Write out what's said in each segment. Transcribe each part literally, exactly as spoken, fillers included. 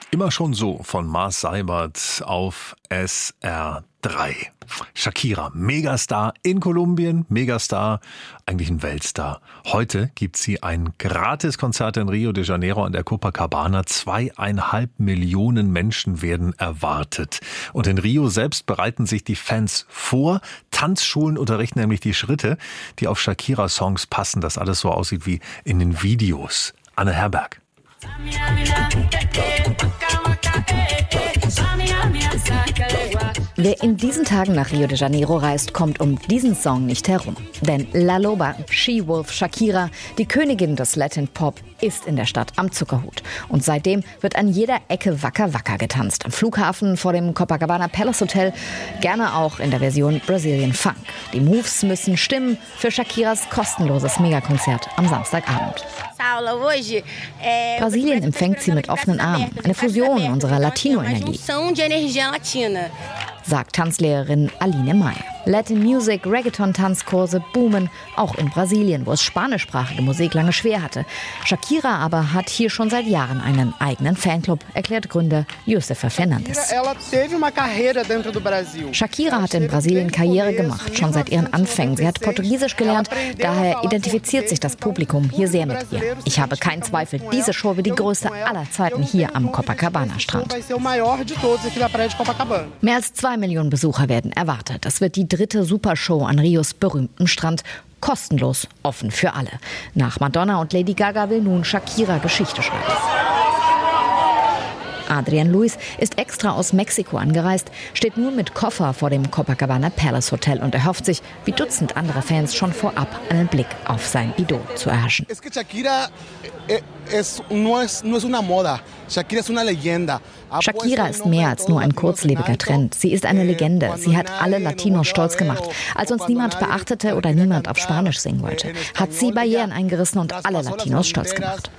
Immer schon so von Mars Seibert auf S R drei. Shakira, Megastar in Kolumbien, Megastar, eigentlich ein Weltstar. Heute gibt sie ein Gratiskonzert in Rio de Janeiro an der Copacabana. Zweieinhalb Millionen Menschen werden erwartet. Und in Rio selbst bereiten sich die Fans vor. Tanzschulen unterrichten nämlich die Schritte, die auf Shakira-Songs passen, dass alles so aussieht wie in den Videos. Anne Herberg. Wer in diesen Tagen nach Rio de Janeiro reist, kommt um diesen Song nicht herum. Denn La Loba, She-Wolf Shakira, die Königin des Latin Pop, ist in der Stadt am Zuckerhut. Und seitdem wird an jeder Ecke wacker wacker getanzt. Am Flughafen, vor dem Copacabana Palace Hotel, gerne auch in der Version Brazilian Funk. Die Moves müssen stimmen für Shakiras kostenloses Megakonzert am Samstagabend. Brasilien empfängt sie mit offenen Armen. Eine Fusion unserer Latino-Energie, sagt Tanzlehrerin Aline Meyer. Latin Music, Reggaeton-Tanzkurse boomen, auch in Brasilien, wo es spanischsprachige Musik lange schwer hatte. Shakira aber hat hier schon seit Jahren einen eigenen Fanclub, erklärt Gründer Josefa Fernandes. Shakira hat in Brasilien Karriere gemacht, schon seit ihren Anfängen. Sie hat Portugiesisch gelernt, daher identifiziert sich das Publikum hier sehr mit ihr. Ich habe keinen Zweifel, diese Show wird die größte aller Zeiten hier am Copacabana-Strand. Mehr als zwei Millionen Besucher werden erwartet. Das wird die dritte Supershow an Rios berühmtem Strand. Kostenlos, offen für alle. Nach Madonna und Lady Gaga will nun Shakira Geschichte schreiben. Adrian Luis ist extra aus Mexiko angereist, steht nun mit Koffer vor dem Copacabana Palace Hotel und erhofft sich, wie Dutzend andere Fans, schon vorab einen Blick auf sein Idol zu erhaschen. Shakira ist mehr als nur ein kurzlebiger Trend. Sie ist eine Legende. Sie hat alle Latinos stolz gemacht. Als uns niemand beachtete oder niemand auf Spanisch singen wollte, hat sie Barrieren eingerissen und alle Latinos stolz gemacht.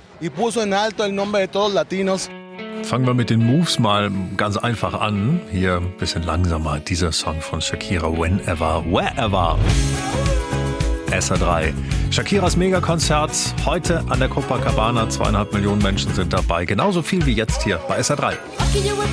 Fangen wir mit den Moves mal ganz einfach an. Hier ein bisschen langsamer. Dieser Song von Shakira, Whenever, Wherever. S R drei. Shakiras Megakonzert heute an der Copacabana. Zweieinhalb Millionen Menschen sind dabei. Genauso viel wie jetzt hier bei S R drei.